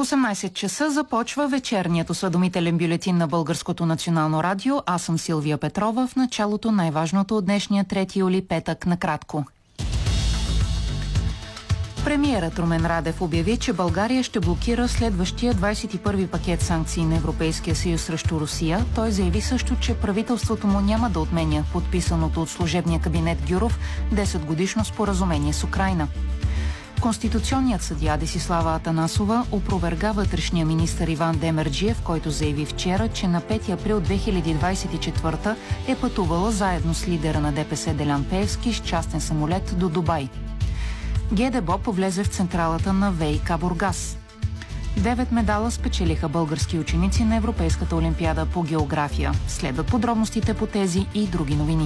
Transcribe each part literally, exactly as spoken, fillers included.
осемнайсет часа започва вечерният осведомителен бюлетин на Българското национално радио. Аз съм Силвия Петрова. В началото най-важното от днешния трети юли, петък, накратко. Премиерът Румен Радев обяви, че България ще блокира следващия двайсет и първи пакет санкции на Европейския съюз срещу Русия. Той заяви също, че правителството му няма да отменя подписаното от служебния кабинет Гюров десет годишно споразумение с Украйна. Конституционният съдия Десислава Атанасова опроверга вътрешния министър Иван Демерджиев, който заяви вчера, че на пети април две хиляди двайсет и четвърта е пътувала заедно с лидера на ДПС Делян Пеевски с частен самолет до Дубай. ГДБОП влезе в централата на ВиК Бургас. Девет медала спечелиха български ученици на Европейската олимпиада по география. Следват подробностите по тези и други новини.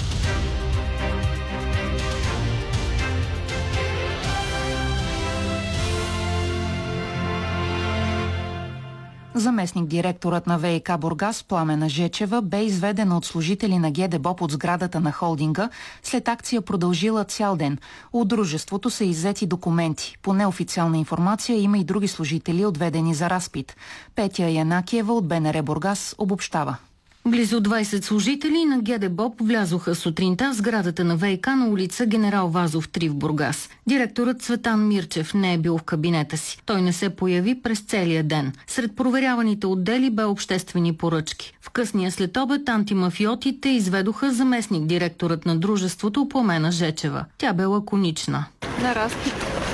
Заместник-директорът на ВиК Бургас Пламена Жечева бе изведена от служители на ГДБОП от сградата на холдинга след акция продължила цял ден. От дружеството са иззети документи. По неофициална информация има и други служители, отведени за разпит. Петя Янакиева от БНР Бургас обобщава. Близо двайсет служители на ГДБОП влязоха сутринта в сградата на ВиК на улица Генерал Вазов три в Бургас. Директорът Цветан Мирчев не е бил в кабинета си. Той не се появи през целия ден. Сред проверяваните отдели бе обществени поръчки. В късния следобед антимафиотите изведоха заместник директорът на дружеството Пламена Жечева. Тя бе лаконична. На разпит.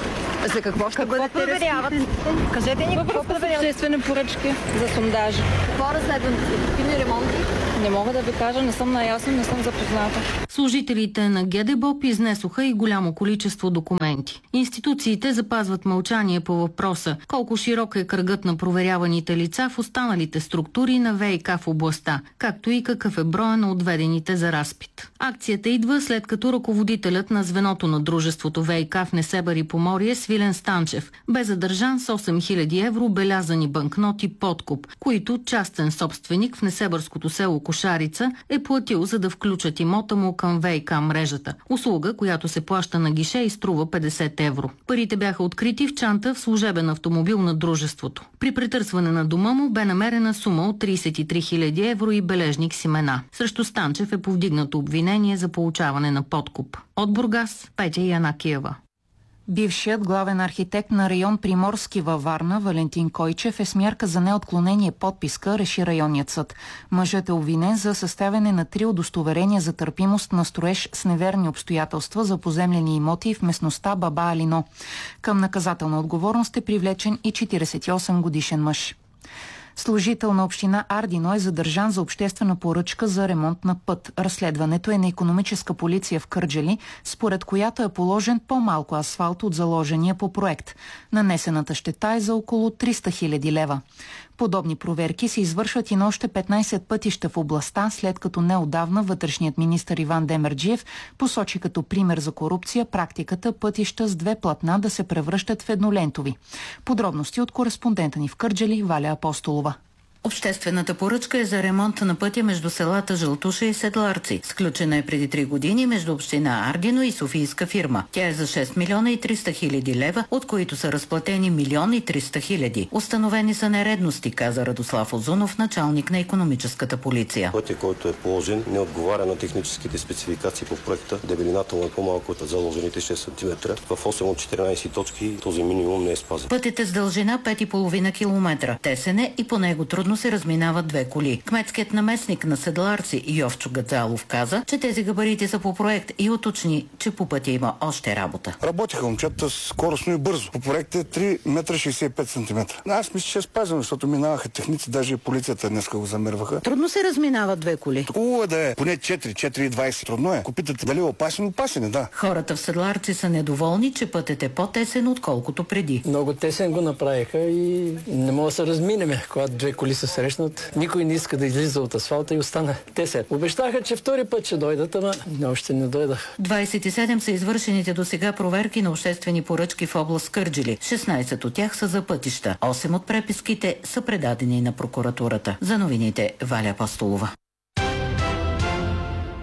За какво ще какво бъдете проверяват? Кажете ни какво проверяват. Обществени поръчки за сондажи. Какво разследват? Какви ремонти? Не мога да ви кажа, не съм наясна, не съм запозната. Служителите на ГДБОП изнесоха и голямо количество документи. Институциите запазват мълчание по въпроса колко широк е кръгът на проверяваните лица в останалите структури на ВиК в областта, както и какъв е броя на отведените за разпит. Акцията идва след като ръководителят на звеното на дружеството ВиК в Несебър и Поморие Свилен Станчев бе задържан с осем хиляди евро белязани банкноти подкуп, които частен собственик в несебърското село Кошарица е платил, за да включат имота му към ВиК мрежата. Услуга, която се плаща на гише и струва петдесет евро. Парите бяха открити в чанта в служебен автомобил на дружеството. При претърсване на дома му бе намерена сума от трийсет и три хиляди евро и бележник с имена. Срещу Станчев е повдигнато обвинение за получаване на подкуп. От Бургас, Петя Янакиева. Бившият главен архитект на район Приморски във Варна Валентин Койчев е с мярка за неотклонение подписка, реши районният съд. Мъжът е обвинен за съставяне на три удостоверения за търпимост на строеж с неверни обстоятелства за поземлени имоти в местността Баба Алино. Към наказателна отговорност е привлечен и четирийсет и осем годишен мъж. Служител на община Ардино е задържан за обществена поръчка за ремонт на път. Разследването е на икономическа полиция в Кърджали, според която е положен по-малко асфалт от заложения по проект. Нанесената щета е за около триста хиляди лева. Подобни проверки се извършват и на още петнайсет пътища в областта, след като неотдавна вътрешният министър Иван Демерджиев посочи като пример за корупция практиката пътища с две платна да се превръщат в еднолентови. Подробности от кореспондента ни в Кърджали Валя Апостолова. Обществената поръчка е за ремонт на пътя между селата Жълтуша и Седларци. Сключена е преди три години между община Ардино и софийска фирма. Тя е за шест милиона и триста хиляди лева, от които са разплатени милион и триста хиляди. Установени са нередности, каза Радослав Озунов, началник на икономическата полиция. Пътя, който е положен, не отговаря на техническите спецификации по проекта. Дебелината му е по-малко от заложените шест сантиметра. В осем от четиринайсет точки този минимум не е спазен. Пътят е с дължина пет и половина километра. Тесен е и по него трудно се разминават две коли. Кметският наместник на Седларци Йовчо Гацалов каза, че тези габарити са по проект и уточни, че по пътя има още работа. Работиха момчета скоростно и бързо. По проект е три метра шейсет и пет сантиметра. Аз мисля, че е спазено, защото минаваха техници, даже и полицията днеска го замерваха. Трудно се разминават две коли. Хубаво е да е поне четири, четири и двайсет. Трудно е. Купитате дали е опасен, опасен е, да. Хората в Седларци са недоволни, че пътят е по-тесен, отколкото преди. Много тесен го направиха и не мога да се разминеме, когато две коли се срещнат. Никой не иска да излиза от асфалта и остана тесен. Обещаха, че втори път ще дойдат, ама още не дойдах. двайсет и седем са извършените до сега проверки на обществени поръчки в област Кърджали. шестнайсет от тях са за пътища. осем от преписките са предадени на прокуратурата. За новините Валя Апостолова.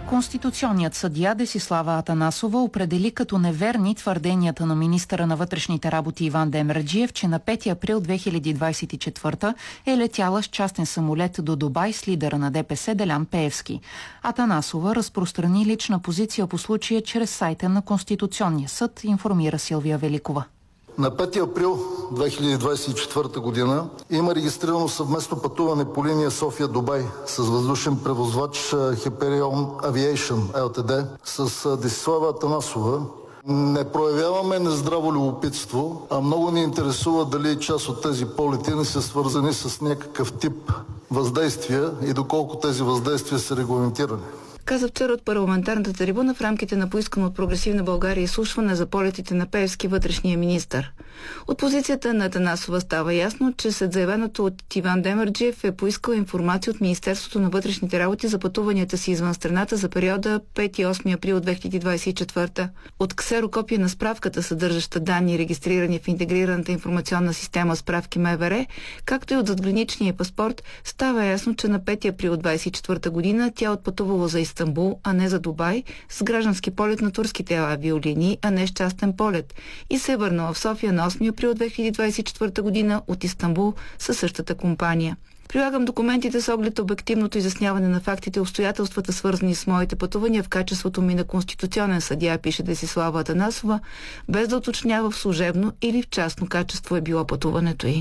Конституционният съдия Десислава Атанасова определи като неверни твърденията на министъра на вътрешните работи Иван Демерджиев, че на пети април две хиляди двадесет и четвърта е летяла с частен самолет до Дубай с лидера на ДПС Делян Пеевски. Атанасова разпространи лична позиция по случая чрез сайта на Конституционния съд, информира Силвия Великова. На пети април две хиляди двадесет и четвърта година има регистрирано съвместно пътуване по линия София-Дубай с въздушен превозвач Hyperion Aviation Ltd с Десислава Атанасова. Не проявяваме нездраво любопитство, а много ни интересува дали част от тези полети не са свързани с някакъв тип въздействия и доколко тези въздействия са регламентирани. Каза вчера от парламентарната трибуна в рамките на поискано от Прогресивна България изслушване за полетите на Пеевски вътрешния министър. От позицията на Атанасова става ясно, че след заявеното от Иван Демерджиев е поискал информация от Министерството на вътрешните работи за пътуванията си извън страната за периода пети до осми април две хиляди двадесет и четвърта. От ксерокопия на справката, съдържаща данни, регистрирани в интегрираната информационна система справки МВР, както и от задграничния паспорт, става ясно, че на пети април двадесет и четвърта година тя отпътувала за Истанбул, а не за Дубай, с граждански полет на турските авиолинии, а не с частен полет, и се е върнала в София на осми април две хиляди двадесет и четвърта година от Истанбул със същата компания. Прилагам документите с оглед обективното изясняване на фактите и обстоятелствата, свързани с моите пътувания в качеството ми на конституционен съдия, пише Десислава Атанасова, без да уточнява в служебно или в частно качество е било пътуването й.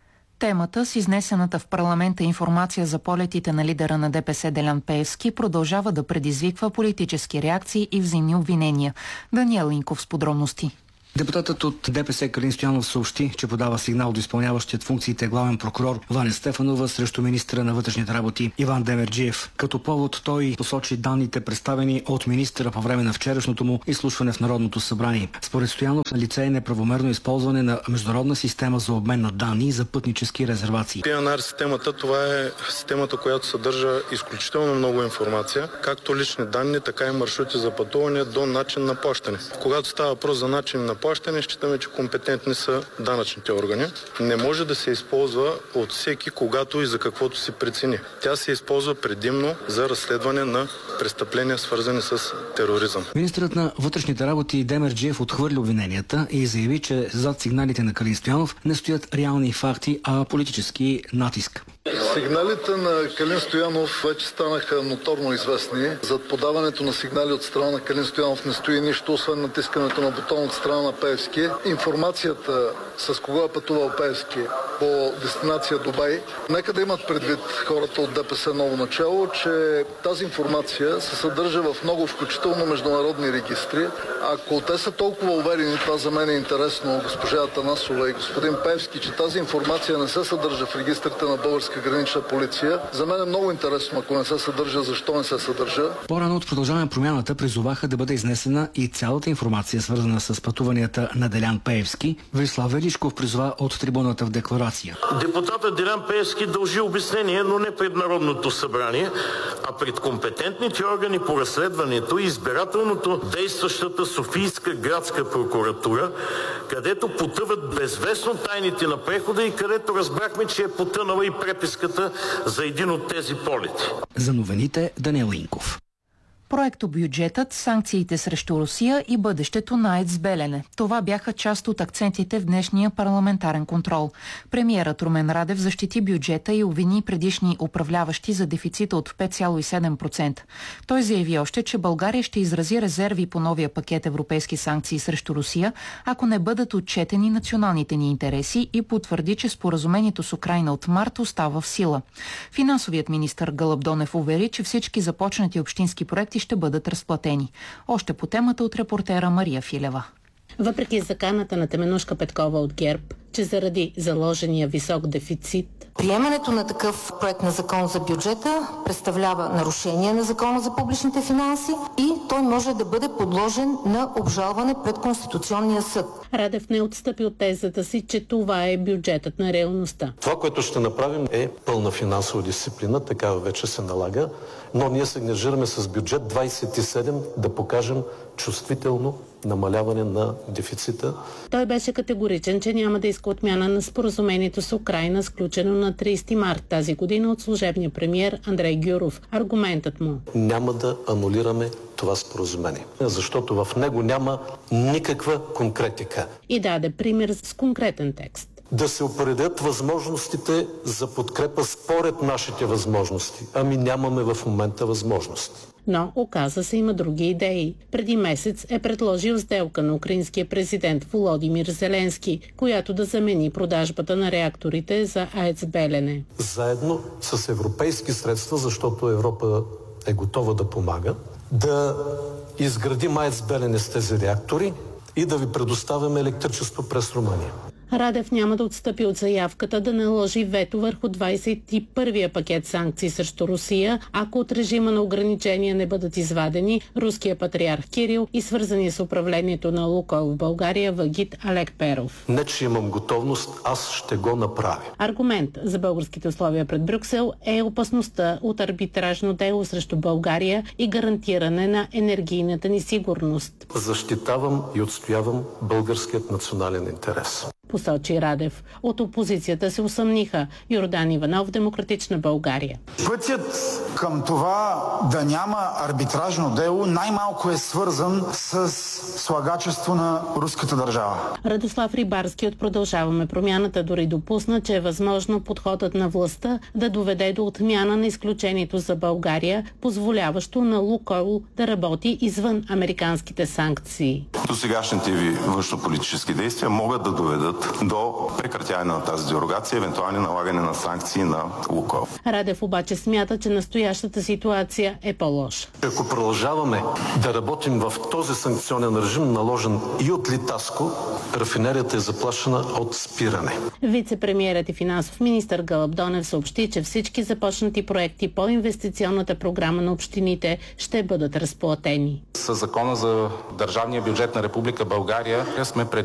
Темата с изнесената в парламента информация за полетите на лидера на ДПС Делян Пеевски продължава да предизвиква политически реакции и взаимни обвинения. Даниел Инков с подробности. Депутатът от ДПС Калин Стоянов съобщи, че подава сигнал до изпълняващият функциите главен прокурор Ваня Стефанова срещу министъра на вътрешните работи Иван Демерджиев. Като повод той посочи данните, представени от министъра по време на вчерашното му изслушване в Народното събрание. Според Стоянов лице е неправомерно използване на международна система за обмен на данни за пътнически резервации. пи ен ар системата, това е системата, която съдържа изключително много информация, както лични данни, така и маршрути за пътуване до начин на плащане. Когато става въпрос за начин на плащане, считаме, че компетентни са данъчните органи. Не може да се използва от всеки, когато и за каквото си прецени. Тя се използва предимно за разследване на престъпления, свързани с тероризъм. Министърът на вътрешните работи Демерджиев отхвърли обвиненията и заяви, че зад сигналите на Калин Стоянов не стоят реални факти, а политически натиск. Сигналите на Калин Стоянов вече станаха ноторно известни. Зад подаването на сигнали от страна на Калин Стоянов не стои нищо, освен натискането на бутон от страна на Пеевски. Информацията с кого е пътувал Пеевски по дестинация Дубай, нека да имат предвид хората от ДПС ново начало, че тази информация се съдържа в много, включително международни регистри. Ако те са толкова уверени, това за мен е интересно, госпожа Атанасова и господин Пеевски, че тази информация не се съдържа в регистрите на българска гранична полиция, за мен е много интересно, ако не се съдържа, защо не се съдържа. По-рано от Продължаваме промяната призоваха да бъде изнесена и цялата информация, свързана с пътуванията на Делян Пеевски. Велислав Величков призова от трибуната в декларация. Депутатът Делян Пеевски дължи обяснение, но не пред Народното събрание, а пред компетентните органи по разследването и избирателното действащата Софийска градска прокуратура, където потъват безвестно тайните на прехода и където разбрахме, че е потънала и преписката за един от тези полети. За новините Даниел Инков. Проектобюджетът, санкциите срещу Русия и бъдещето на АЕЦ Белене. Това бяха част от акцентите в днешния парламентарен контрол. Премиерът Румен Радев защити бюджета и обвини предишни управляващи за дефицита от пет цяло и седем процента. Той заяви още, че България ще изрази резерви по новия пакет европейски санкции срещу Русия, ако не бъдат отчетени националните ни интереси, и потвърди, че споразумението с Украйна от март остава в сила. Финансовият министър Гълъб Донев увери, че всички започнати общински проекти ще бъдат разплатени. Още по темата от репортера Мария Филева. Въпреки заканата на Теменужка Петкова от ГЕРБ, че заради заложения висок дефицит, приемането на такъв проект на закон за бюджета представлява нарушение на закона за публичните финанси и той може да бъде подложен на обжалване пред Конституционния съд. Радев не отстъпи от тезата си, че това е бюджетът на реалността. Това, което ще направим, е пълна финансова дисциплина, такава вече се налага, но ние се ангажираме с бюджет двадесет и седем да покажем чувствително намаляване на дефицита. Той беше категоричен, че няма да иска отмяна на споразумението с Украйна, сключено на тридесети март тази година от служебния премиер Андрей Гюров. Аргументът му: няма да анулираме това споразумение, защото в него няма никаква конкретика. И даде пример с конкретен текст. Да се определят възможностите за подкрепа според нашите възможности. Ами нямаме в момента възможности. Но, оказа се, има други идеи. Преди месец е предложил сделка на украинския президент Володимир Зеленски, която да замени продажбата на реакторите за АЕЦ Белене. Заедно с европейски средства, защото Европа е готова да помага, да изградим АЕЦ Белене с тези реактори и да ви предоставяме електричество през Румъния. Радев няма да отстъпи от заявката да наложи вето върху двадесет и първия пакет санкции срещу Русия, ако от режима на ограничения не бъдат извадени руския патриарх Кирил и свързани с управлението на Лукойл в България Вагит Олег Перов. Не, че имам готовност, аз ще го направя. Аргумент за българските условия пред Брюксел е опасността от арбитражно дело срещу България и гарантиране на енергийната ни сигурност. Защитавам и отстоявам българският национален интерес, посочи Радев. От опозицията се усъмниха. Йордан Иванов, Демократична България. Пътят към това да няма арбитражно дело най-малко е свързан с слагачество на руската държава. Радослав Рибарски от Продължаваме промяната дори допусна, че е възможно подходът на властта да доведе до отмяна на изключението за България, позволяващо на Лукойл да работи извън американските санкции. Досегашните ви външнополитически действия могат да доведат до прекратяване на тази дерогация, евентуално налагане на санкции на Лукойл. Радев обаче смята, че настоящата ситуация е по-лоша. Ако продължаваме да работим в този санкционен режим, наложен и от Литаско, рафинерията е заплашена от спиране. Вице-премиерът и финансов министър Гълъб Донев съобщи, че всички започнати проекти по инвестиционната програма на общините ще бъдат разплатени. Със закона за държавния бюджет на Република България сме предвидили